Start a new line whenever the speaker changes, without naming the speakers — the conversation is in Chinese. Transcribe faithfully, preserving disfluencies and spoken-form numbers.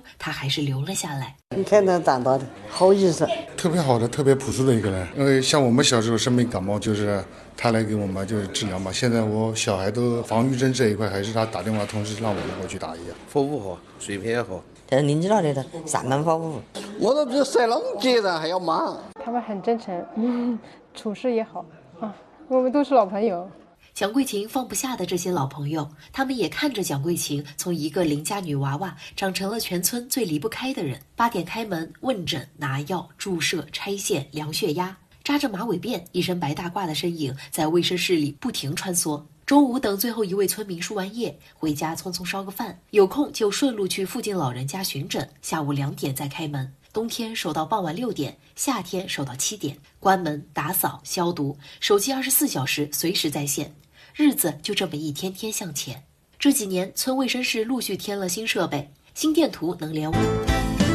他还是留了下来。
你看他长大的好意思，
特别好的、特别朴素的一个人。因为像我们小时候生病感冒，就是他来给我们就是治疗嘛。现在我小孩都防御针这一块，还是他打电话通知让我们过去打一样。
服务好，水平也好。
但是年纪大的他上门服务，
我都比赛龙接人还要忙。
他们很真诚，嗯，处事也好啊，我们都是老朋友。
蒋桂琴放不下的这些老朋友，他们也看着蒋桂琴从一个邻家女娃娃长成了全村最离不开的人。八点开门，问诊、拿药、注射、拆线、量血压，扎着马尾辫、一身白大褂的身影在卫生室里不停穿梭。中午等最后一位村民输完液，回家匆匆烧个饭，有空就顺路去附近老人家巡诊，下午两点再开门。冬天守到傍晚六点，夏天守到七点，关门、打扫、消毒，手机二十四小时随时在线。日子就这么一天天向前。这几年，村卫生室陆续添了新设备，心电图能连网。